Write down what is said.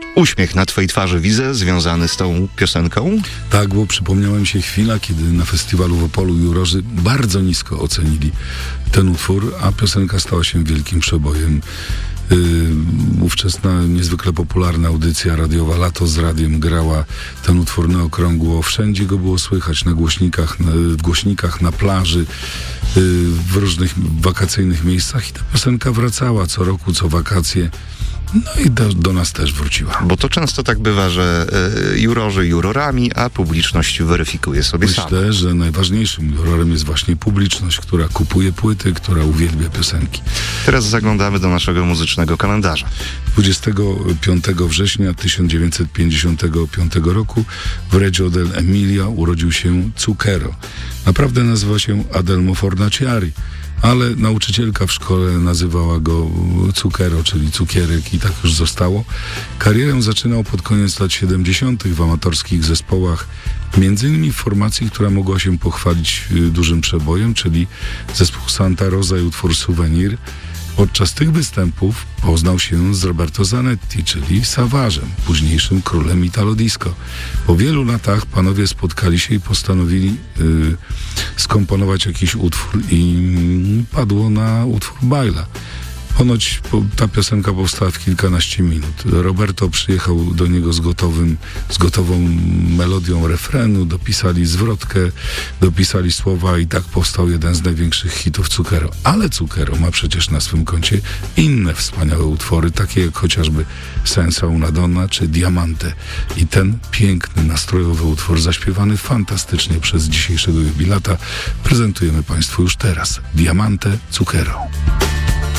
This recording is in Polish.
Uśmiech na twojej twarzy widzę, związany z tą piosenką? Tak, bo przypomniała mi się chwila, kiedy na festiwalu w Opolu jurorzy bardzo nisko ocenili ten utwór, a piosenka stała się wielkim przebojem. Ówczesna, niezwykle popularna audycja radiowa Lato z radiem grała ten utwór na okrągło. Wszędzie go było słychać, na głośnikach, na plaży, w różnych wakacyjnych miejscach i ta piosenka wracała co roku, co wakacje. No i do nas też wróciła. Bo to często tak bywa, że jurorzy jurorami, a publiczność weryfikuje sobie sama. Myślę, że najważniejszym jurorem jest właśnie publiczność, która kupuje płyty, która uwielbia piosenki. Teraz zaglądamy do naszego muzycznego kalendarza. 25 września 1955 roku w Reggio dell'Emilia urodził się Zucchero. Naprawdę nazywa się Adelmo Fornaciari, ale nauczycielka w szkole nazywała go Zucchero, czyli cukierek, i tak już zostało. Karierę zaczynał pod koniec lat 70. w amatorskich zespołach, między innymi w formacji, która mogła się pochwalić dużym przebojem, czyli zespół Santa Rosa i utwór Souvenir. Podczas tych występów poznał się z Roberto Zanetti, czyli Savage'em, późniejszym królem Italo Disco. Po wielu latach panowie spotkali się i postanowili skomponować jakiś utwór i padło na utwór Baila. Ponoć ta piosenka powstała w kilkanaście minut. Roberto przyjechał do niego z gotową melodią refrenu, dopisali zwrotkę, dopisali słowa i tak powstał jeden z największych hitów Zucchero. Ale Zucchero ma przecież na swym koncie inne wspaniałe utwory, takie jak chociażby Senza una donna czy Diamante. I ten piękny, nastrojowy utwór, zaśpiewany fantastycznie przez dzisiejszego jubilata, prezentujemy Państwu już teraz. Diamante, Zucchero.